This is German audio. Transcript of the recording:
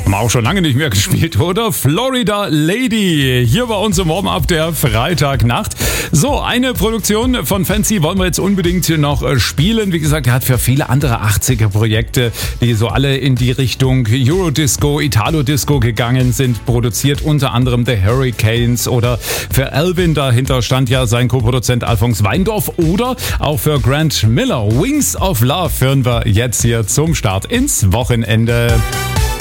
Haben wir auch schon lange nicht mehr gespielt, oder? Florida Lady, hier bei uns im Warm-Up der Freitagnacht. So, eine Produktion von Fancy wollen wir jetzt unbedingt noch spielen. Wie gesagt, er hat für viele andere 80er-Projekte, die so alle in die Richtung Eurodisco, Italo-Disco gegangen sind, produziert. Unter anderem The Hurricanes oder für Alvin, dahinter stand ja sein Co-Produzent Alphonse Weindorf, oder auch für Grant Miller. Wings of Love hören wir jetzt hier zum Start ins Wochenende.